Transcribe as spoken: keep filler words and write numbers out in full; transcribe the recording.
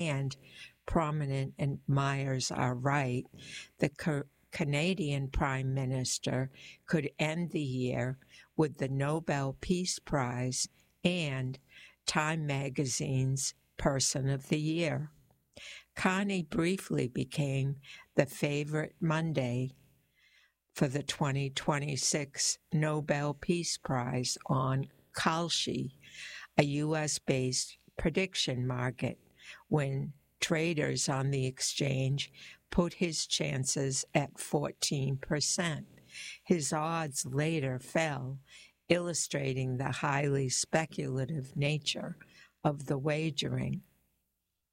and prominent admirers are right, the co- Canadian Prime Minister could end the year with the Nobel Peace Prize and Time Magazine's Person of the Year. Carney briefly became the favorite Monday for the twenty twenty-six Nobel Peace Prize on Kalshi, a U S-based prediction market, when traders on the exchange put his chances at fourteen percent. His odds later fell, illustrating the highly speculative nature of the wagering.